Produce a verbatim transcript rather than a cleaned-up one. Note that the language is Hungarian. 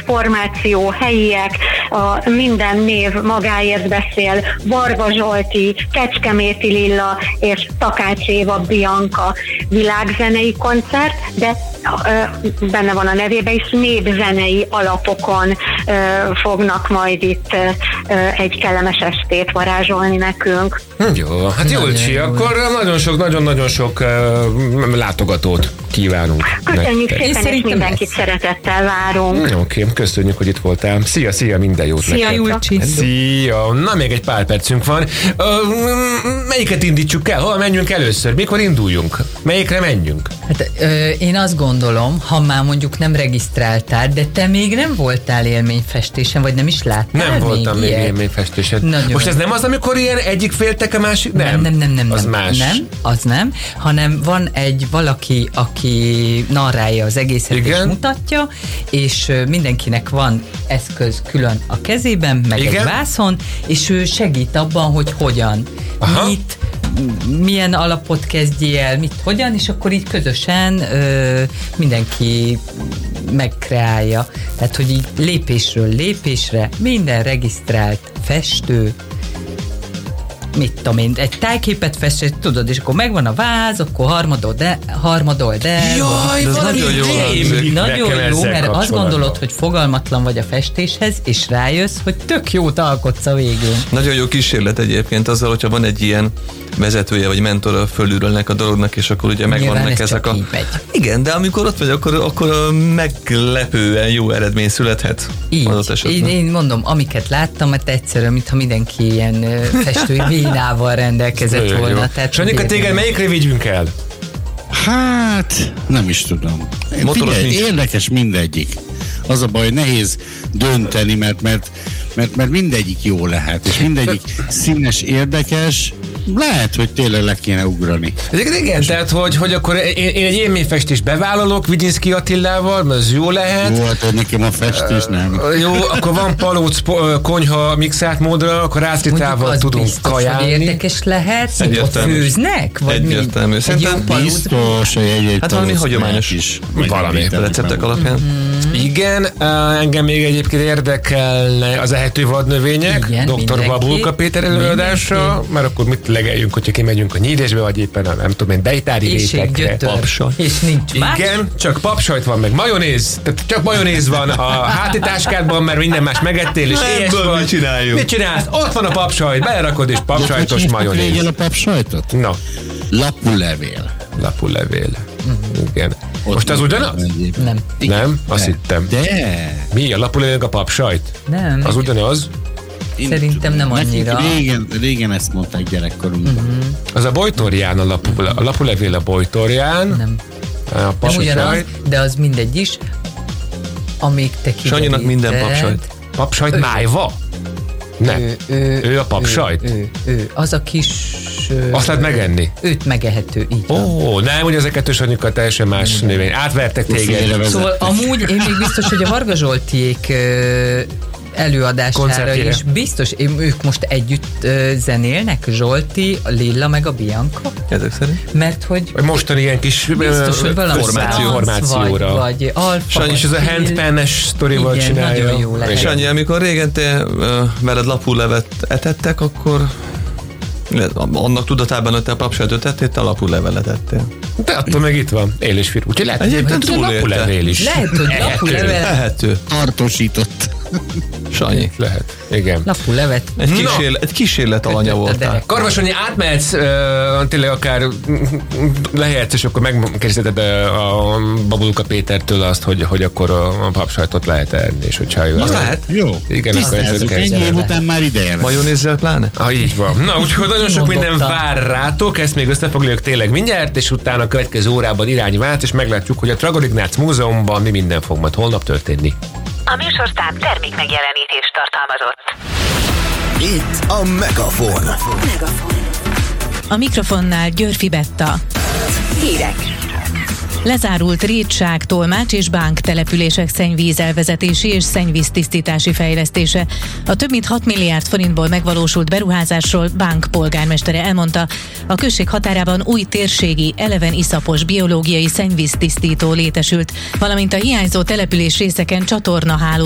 formáció, helyiek, a minden név magáért beszél, Varga Zsolti, Kecskeméti Lilla és Takács Éva Bianca világzenei koncert, de ö, benne van a nevében is, népzenei alapokon ö, fognak majd itt ö, egy kellemes estét varázsolni nekünk. Jó, hát Julcsi, akkor nagyon sok, nagyon-nagyon sok uh, látogatót kívánunk. Köszönjük szépen, és mindenkit ezt szeretettel várunk. Oké, okay, köszönjük, hogy itt voltál. Szia, szia, minden jót neked. Szia, Julcsi. Szia, na még egy pár percünk van. Uh, melyiket indítsuk el? Hol menjünk először? Mikor induljunk? Melyikre menjünk? Hát ö, én azt gondolom, ha már mondjuk nem regisztráltál, de te még nem voltál élményfestésen, vagy nem is láttál? Nem voltam még, még élményfestésen. Nagyon. Most ez nem az, amikor ilyen egyik féltek a másik? Nem, nem, nem, nem. Az nem, más. Nem, az nem, hanem van egy valaki, aki narrálja az egészet. Igen? És mutatja, és mindenkinek van eszköz külön a kezében, meg igen? Egy vászon, és ő segít abban, hogy hogyan, aha, mit, milyen alapot kezdjél el, mit, hogyan, és akkor így közösen ö, mindenki megkreálja. Tehát, hogy így lépésről lépésre minden regisztrált festő, mit tudom én, egy tájképet festett, tudod, és akkor megvan a váz, akkor harmadol, de, harmadol, de... Jaj, van, nagyon jó. Nagyon jó, mert azt gondolod, hogy fogalmatlan vagy a festéshez, és rájössz, hogy tök jót alkotsz a végén. Nagyon jó kísérlet egyébként azzal, hogyha van egy ilyen vezetője, vagy mentora fölülről a dolognak, és akkor ugye megvannak ezek a... Igen, de amikor ott vagy, akkor, akkor meglepően jó eredmény születhet. Így, én, én mondom, amiket láttam, mert egyszerűen, mintha mindenki ilyen festői vénával rendelkezett jó, volna. Sanyika, téged melyikre vigyünk el? Hát, nem is tudom. Figyelj, érdekes mindegyik. Az a baj, hogy nehéz dönteni, mert, mert, mert, mert mindegyik jó lehet, és mindegyik színes, érdekes. Lehet, hogy tényleg le kéne ugrani. Igen, tehát, hogy, hogy akkor én, én egy élményfestést bevállalok Vigyinszky Attilával, mert az jó lehet. Volt, hogy nekem a festés nem. Jó, akkor van palóc konyha mixált módra, akkor Ászlitával tudunk biztos, kajálni. Hogy érdekes lehet, ott főznek? Vagy egyértelmű. Szerintem biztos, hogy egy-egy hát valami hagyományos is. Valami. Receptek alapján. Mm-hmm. Igen, engem még egyébként érdekelne az ehető vadnövények, doktor Babulka Péter előadása, mert akkor mit legeljünk, hogyha kimegyünk a Nyídésbe, vagy éppen a, nem tudom én, dejtári rétekre. Papsajt. És nincs más. Igen, csak papsajt van, meg majonéz, tehát csak majonéz van a hátitáskádban, mert minden más megettél, és éhes vagy. Mit csináljuk? Mit csinálsz? Ott van a papsajt, belerakod, és papsajtos majonéz. Régen a papsajtot? No. Lapulevél. Lapulevél. Uh-huh. Igen. Ott most az ugyanaz? Nem. Nem? Azt de. hittem. De. Mi a lapulevél a papsajt? Nem. Az ugyanaz? Én szerintem nem annyira. Régen, régen ezt mondták gyerekkorunkban. Uh-huh. Az a bojtorján a, lapu, a lapulevél a bojtorján. Nem. A papsajt. Nem ugyanaz, de az mindegy is. Amíg te kideríted. Sanyinak minden papsajt. Papsajt ő. Májva? Nem. Ő, ő, ő a papsajt? Ő, ő, ő. Az a kis... Azt lehet megenni? Őt megehető, így van. Ó, nem, hogy ezek kettős Sanyika teljesen más mm. növény. Átvertek téged. Szóval amúgy én még biztos, hogy a Varga Zsoltiék előadására is biztos, ők most együtt uh, zenélnek, Zsolti, a Lilla meg a Bianca. Ezek szerint? Mert hogy... Mostani ilyen kis biztos, hogy valami formáció, formációra. Vagy, vagy alfa. Sanyi is ez a handpennes sztorival csinálja. Nagyon jó lehet. Sanyi, amikor régen te uh, veled lapúlevet etettek, akkor annak tudatában, hogy te a papsajtot ettél, te a lapulevelet ettél. De attól meg itt van, él és firu. Úgyhogy lehet, egyébként lapulevél is. Lehet, hogy lapulevel. Lehető. Tartósított. Sanyi. Lehet, igen. Lapulevet. Egy, kísérlet, egy kísérlet alanya voltál. Karvasonyi, átmehetsz, uh, tényleg akár lehetsz, és akkor megkérdezted a Babulka Pétertől azt, hogy, hogy akkor a papsajtot lehet enni, és hogyha ő... Az lehet. Jó. Igen, akkor ezt ennyi év után már ideje lesz. Majonézzel pláne? Ah, így van. Na, úgyhogy nagyon sok minden vár rátok, ezt még összefoglaljuk tényleg mindjárt, és utána a következő órában irányvált, és meglátjuk, hogy a Tragor Ignác Múzeumban mi minden fog majd holnap történni. A műsorszám termék megjelenítést tartalmazott. Itt a Megafon. Megafon. A mikrofonnál Györfi Betta. Hírek. Lezárult rétság, tolmács és bánk települések szennyvíz elvezetési és szennyvíztisztítási fejlesztése. A több mint hat milliárd forintból megvalósult beruházásról Bánk polgármestere elmondta, a község határában új térségi, eleven iszapos biológiai szennyvíztisztító létesült, valamint a hiányzó település részeken csatornaháló